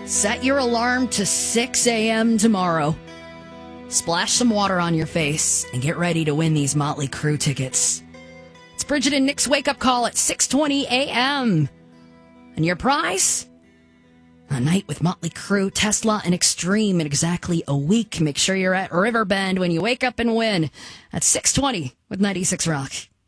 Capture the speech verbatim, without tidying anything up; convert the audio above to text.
Set your alarm to six a.m. tomorrow. Splash some water on your face and get ready to win these Motley Crue tickets. It's Bridget and Nick's wake-up call at six twenty a.m. And your prize? A night with Motley Crue, Tesla, and Extreme in exactly a week. Make sure you're at Riverbend when you wake up and win at six twenty with ninety-six Rock.